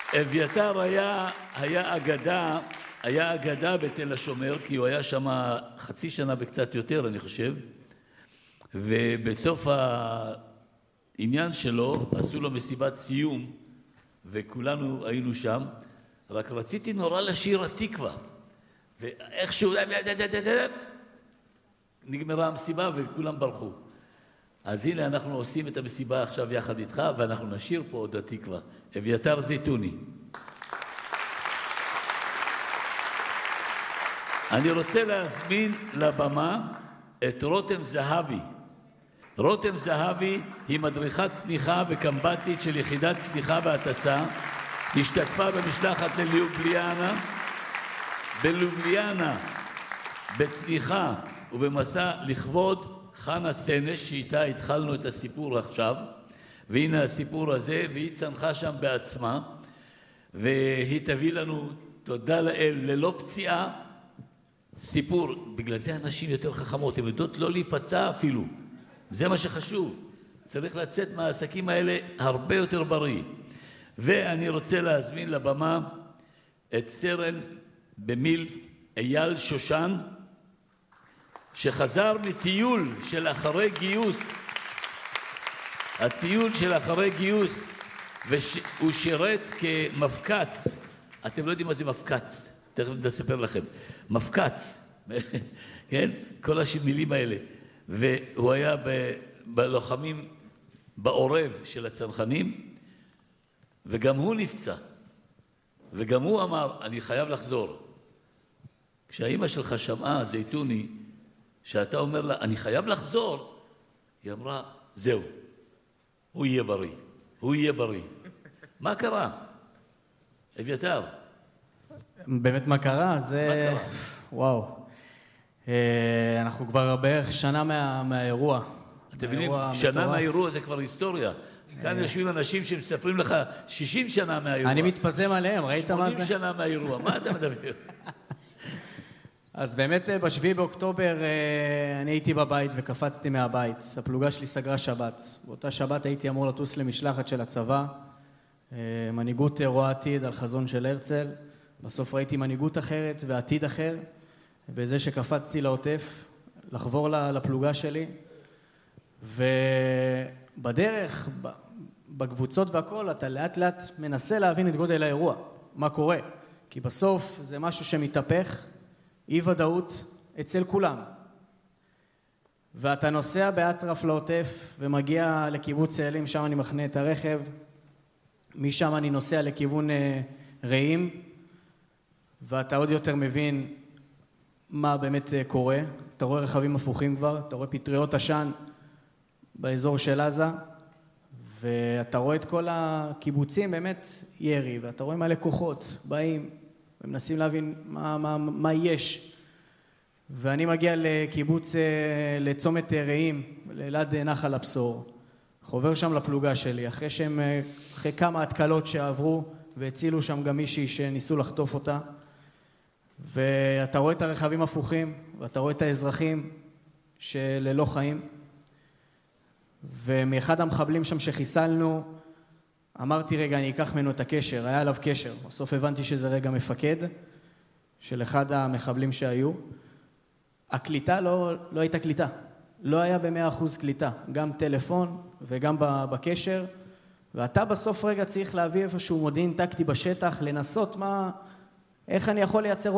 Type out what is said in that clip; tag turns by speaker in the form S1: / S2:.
S1: אביתר היה אגדה בתל השומר, כי הוא היה שם חצי שנה וקצת יותר, אני חושב, ובסוף העניין שלו עשו לו מסיבת סיום, וכולנו היינו שם, רק רציתי נורא לשיר התקווה, ואיכשהו נגמרה המסיבה וכולם ברחו. אז הנה אנחנו עושים את המסיבה עכשיו יחד איתך, ואנחנו נשיר פה עוד התקווה. אביתר זיתוני. אני רוצה להזמין לבמה את רותם זהבי. רותם זהבי היא מדריכת צניחה וקמב"צית של יחידת צניחה והטסה. השתתפה במשלחת בלובליאנה, בצניחה ובמסע לכבוד חנה סנש, שאיתה התחלנו את הסיפור עכשיו, והנה הסיפור הזה, והיא צנחה שם בעצמה, והיא תביא לנו, תודה לאל, ללא פציעה, סיפור. בגלל זה אנשים יותר חכמות, הן יודעות לא להיפצע אפילו, זה מה שחשוב. צריך לצאת מהעסקים האלה הרבה יותר בריא. ואני רוצה להזמין לבמה את סרן במיל אייל שושן, שחזר מטיול של אחרי גיוס, הטיול של אחרי גיוס, והוא שירת כמפקץ. אתם לא יודעים מה זה מפקץ, תכף נספר לכם. מפקץ, כן? כל המילים האלה. והוא היה בלוחמים בעורב של הצנחנים, וגם הוא נפצע. וגם הוא אמר, אני חייב לחזור. כשהאמא שלך שמעה, זיתוני, שאתה אומר לה, אני חייב לחזור, היא אמרה, זהו, הוא יהיה בריא, הוא יהיה בריא. מה קרה? אביתר.
S2: באמת מה קרה? זה...
S1: מה קרה?
S2: וואו. אנחנו כבר בערך שנה מהאירוע.
S1: אתם מבינים, שנה מהאירוע זה כבר היסטוריה. כאן יושבים אנשים שמספרים לך 60 שנה מהאירוע.
S2: אני מתפזם עליהם, ראית מה זה?
S1: 80 שנה מהאירוע, מה אתה מדבר?
S2: אז באמת ב7 באוקטובר אני הייתי בבית וקפצתי מהבית. הפלוגה שלי סגרה שבת. באותה שבת הייתי אמור לטוס למשלחת של הצבא. מנהיגות רואה עתיד על חזון של הרצל. בסוף ראיתי מנהיגות אחרת ועתיד אחר. בזה שקפצתי לעוטף, לחבור לפלוגה שלי. ובדרך, בקבוצות והכל, אתה לאט לאט מנסה להבין את גודל האירוע. מה קורה? כי בסוף זה משהו שמתהפך. אי ודאות אצל כולם. ואתה נוסע באטרף לעוטף ומגיע לקיבוץ צאלים, שם אני מחנה את הרכב. משם אני נוסע לכיוון רעים, ואתה עוד יותר מבין מה באמת קורה. אתה רואה רכבים הפוכים כבר, אתה רואה פטריות עשן באזור של עזה, ואתה רואה את כל הקיבוצים באמת ירי, ואתה רואה מלא כוחות באים, ומנסים להבין מה יש. ואני מגיע לקיבוץ, לצומת רעים, ליד נחל הבשור. חובר שם לפלוגה שלי, אחרי כמה התקלות שעברו, והצילו שם גם מישהי שניסו לחטוף אותה. ואתה רואה את הרכבים הפוכים, ואתה רואה את האזרחים שללא חיים. ומאחד המחבלים שם שחיסלנו, אמרתי רגע, אני אקח ממנו את הקשר, היה עליו קשר. בסוף הבנתי שזה רגע מפקד של אחד המחבלים שהיו. הקליטה לא הייתה קליטה. לא היה ב100% קליטה. גם טלפון וגם בקשר. ואתה בסוף רגע צריך להביא איפשהו מודיעין טקטי בשטח, לנסות איך אני יכול לייצר